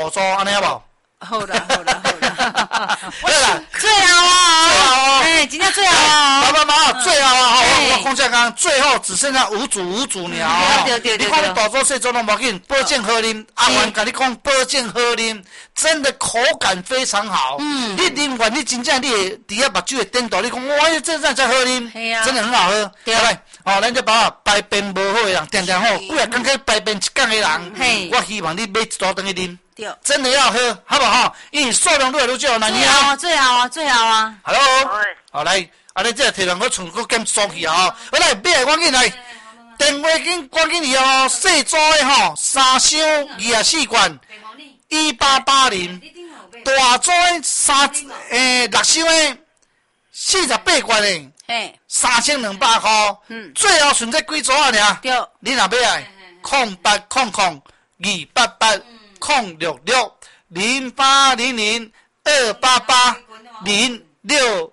做安尼好不？ 好啦，好啦，好啦， 对啦， 最好啊， 最好哦， 哎，今天最好啊， 爸爸妈妈最好啊！我讲正刚，最后只剩下五组鸟。 对， 你看你大做细做拢无紧，保健好啉。阿元跟你讲，保健好啉，真的口感非常好。你啉完你真正你会底下目睭会颠倒，你讲哇，这才好啉，真的很好喝。对不对？哦，咱这爸排便无好的人，定好，几啊工去排便一工的人，我希望你买一大顿去啉。真的要喝，好不好？因为数量越来越少，那你好， 最好啊，最好啊。 Hello， 好来，你这摕两个床搁减收去啊！好来，买赶紧来，电话赶紧去哦，细组的吼，3箱24罐，1880，大组的6箱的48罐的，3200块。最后剩这几组啊？ 对， 你若要来，0800 288 066 0800 288 0666。